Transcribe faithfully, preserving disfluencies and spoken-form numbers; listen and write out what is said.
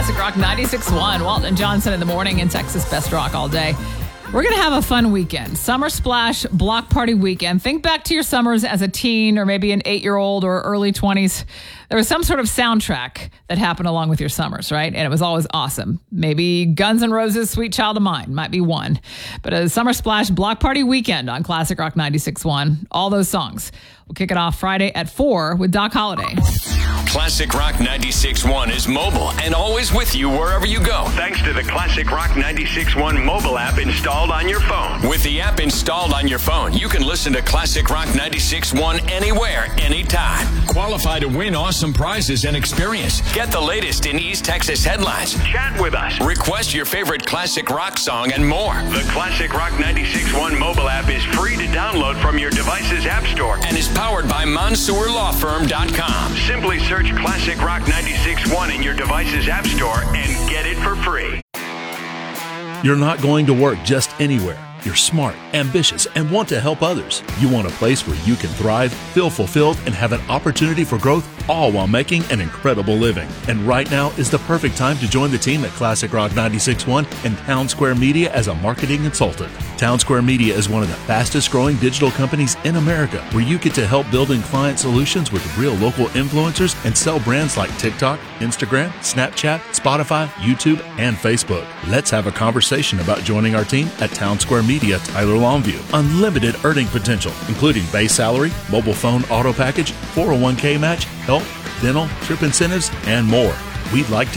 Classic Rock ninety-six point one. Walton Johnson in the morning in Texas Best Rock all day. We're going to have a fun weekend. Summer Splash Block Party Weekend. Think back to your summers as a teen or maybe an eight-year-old or early twenties. There was some sort of soundtrack that happened along with your summers, right? And it was always awesome. Maybe Guns N' Roses' Sweet Child of Mine might be one. But a Summer Splash Block Party Weekend on Classic Rock ninety-six point one. All those songs. We'll kick it off Friday at four with Doc Holliday. Classic Rock ninety-six point one is mobile and always with you wherever you go. Thanks to the Classic Rock ninety-six point one mobile app installed on your phone. With the app installed on your phone, you can listen to Classic Rock ninety-six point one anywhere, anytime. Qualify to win awesome prizes and experience. Get the latest in East Texas headlines. Chat with us. Request your favorite classic rock song and more. The Classic Rock ninety-six point one mobile app is free to download from your device's app store and is powered by Mansour Law Firm dot com. Simply search Classic Rock ninety-six point one in your device's app store and get it for free. You're not going to work just anywhere. You're smart, ambitious, and want to help others. You want a place where you can thrive, feel fulfilled, and have an opportunity for growth, all while making an incredible living. And right now is the perfect time to join the team at Classic Rock ninety-six point one and Town Square Media as a marketing consultant. Town Square Media is one of the fastest growing digital companies in America, where you get to help building client solutions with real local influencers and sell brands like TikTok, Instagram, Snapchat, Spotify, YouTube, and Facebook. Let's have a conversation about joining our team at Town Square Media, Tyler Longview. Unlimited earning potential, including base salary, mobile phone auto package, four oh one k match, health, dental, trip incentives, and more. We'd like